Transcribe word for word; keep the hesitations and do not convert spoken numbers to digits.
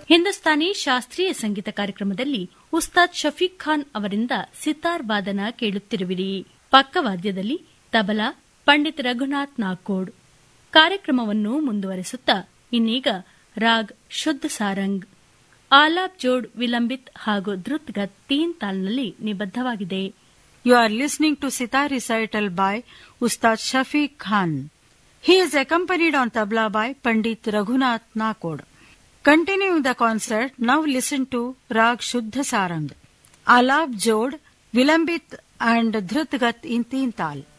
ಹಿಂದೂಸ್ತಾನಿ ಶಾಸ್ತ್ರೀಯ ಸಂಗೀತ ಕಾರ್ಯಕ್ರಮದಲ್ಲಿ ಉಸ್ತಾದ್ ಶಫೀಕ್ ಖಾನ್ ಅವರಿಂದ ಸಿತಾರ್ ವಾದನ ಕೇಳುತ್ತಿರುವಿರಿ. ಪಕ್ಕವಾದ್ಯದಲ್ಲಿ ತಬಲಾ ಪಂಡಿತ್ ರಘುನಾಥ್ ನಾಕೋಡ್. ಕಾರ್ಯಕ್ರಮವನ್ನು ಮುಂದುವರೆಸುತ್ತಾ ಇನ್ನೀಗ ರಾಗ್ ಶುದ್ಧ ಸಾರಂಗ್, ಆಲಾಪ್ ಜೋಡ್ ವಿಲಂಬಿತ್ ಹಾಗೂ ಧೃತ್ಗತ್ ತೀನ್ ತಾಲ್ನಲ್ಲಿ ನಿಬದ್ಧವಾಗಿದೆ. You are listening to Sitar recital by Ustad Shafiq Khan. He is accompanied on tabla by Pandit Raghunath Nakod. Continuing the concert, now listen to Rag Shuddha Sarang, Alap Jod, Vilambit and Dhrutgat in Teen Tal.